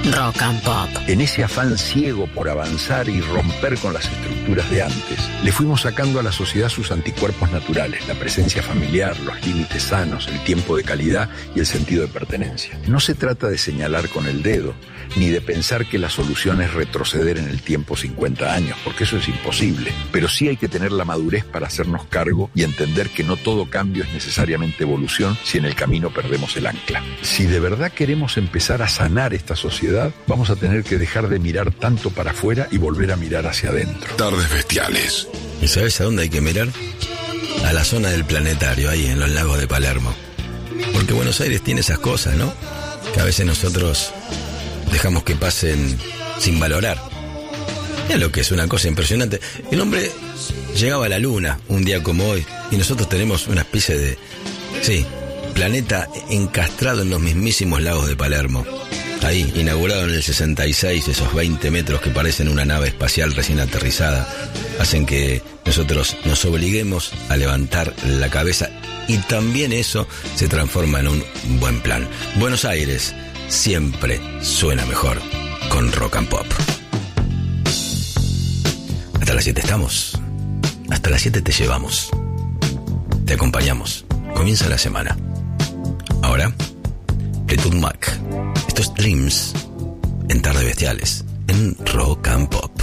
Rock and Pop. En ese afán ciego por avanzar y romper con las estructuras de antes, le fuimos sacando a la sociedad sus anticuerpos naturales, la presencia familiar, los límites sanos, el tiempo de calidad y el sentido de pertenencia. No se trata de señalar con el dedo, ni de pensar que la solución es retroceder en el tiempo 50 años, porque eso es imposible. Pero sí hay que tener la madurez para hacernos cargo y entender que no todo cambio es necesariamente evolución si en el camino perdemos el ancla. Si de verdad queremos empezar a sanar esta sociedad, vamos a tener que dejar de mirar tanto para afuera y volver a mirar hacia adentro. Tardes Bestiales. ¿Y sabes a dónde hay que mirar? A la zona del planetario, ahí en los lagos de Palermo. Porque Buenos Aires tiene esas cosas, ¿no? Que a veces nosotros dejamos que pasen sin valorar. Es lo que es una cosa impresionante. El hombre llegaba a la luna un día como hoy y nosotros tenemos una especie de... Sí, planeta encastrado en los mismísimos lagos de Palermo. Ahí, inaugurado en el 66, esos 20 metros que parecen una nave espacial recién aterrizada, hacen que nosotros nos obliguemos a levantar la cabeza y también eso se transforma en un buen plan. Buenos Aires siempre suena mejor con Rock and Pop. Hasta las 7 estamos. Hasta las 7 te llevamos. Te acompañamos. Comienza la semana. Ahora, Fleetwood Mac. Esto es Dreams en Tardes Bestiales en Rock and Pop.